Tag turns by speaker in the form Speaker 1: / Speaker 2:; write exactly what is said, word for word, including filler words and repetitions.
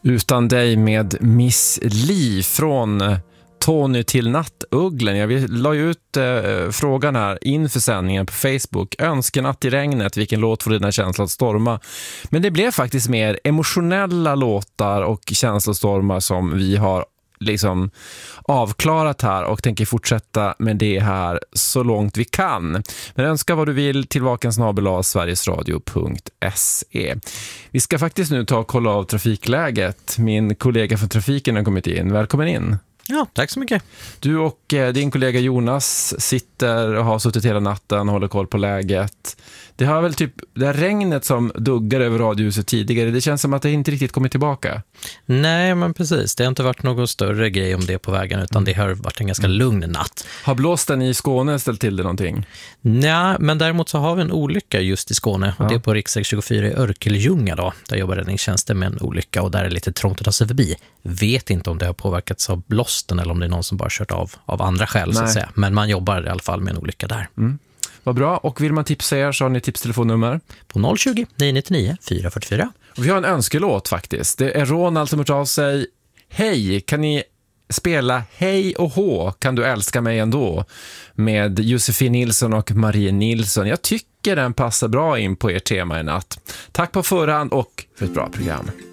Speaker 1: Utan dig med Miss Li från Tony till Nattuglen. Jag la ut eh, frågan här inför sändningen på Facebook. Önskenatt i regnet, vilken låt får dina känslor att storma? Men det blev faktiskt mer emotionella låtar och känslostormar som vi har liksom avklarat här och tänker fortsätta med det här så långt vi kan. Men önska vad du vill till vaken snabel-a sverigesradio punkt se. Vi ska faktiskt nu ta och kolla av trafikläget. Min kollega från trafiken har kommit in. Välkommen in.
Speaker 2: Ja, tack så mycket.
Speaker 1: Du och eh, din kollega Jonas sitter och har suttit hela natten och håller koll på läget. Det har väl typ det här regnet som duggar över radiohuset tidigare. Det känns som att det inte riktigt kommit tillbaka.
Speaker 2: Nej, men precis. Det har inte varit någon större grej om det på vägen, utan det har varit en ganska lugn natt.
Speaker 1: Har blåsten i Skåne ställt till det någonting?
Speaker 2: Nej, men däremot så har vi en olycka just i Skåne.
Speaker 1: Ja.
Speaker 2: Och det är på riksväg tjugofyra i Örkelljunga då. Där jobbar räddningstjänsten med en olycka och där är det lite trångt att ta sig förbi. Vet inte om det har påverkats av blåsten eller om det är någon som bara kört av av andra skäl så att säga. Men man jobbar i alla fall med en olycka där.
Speaker 1: Mm. Vad bra. Och vill man tipsa er så har ni tipstelefonnummer
Speaker 2: På noll tjugo, nio nittionio, fyra fyra fyra.
Speaker 1: Och vi har en önskelåt faktiskt. Det är Ronald som har av sig. Hej, kan ni spela Hej och Hå, kan du älska mig ändå? Med Josefin Nilsson och Marie Nilsson. Jag tycker den passar bra in på er tema i natt. Tack på förhand och för ett bra program.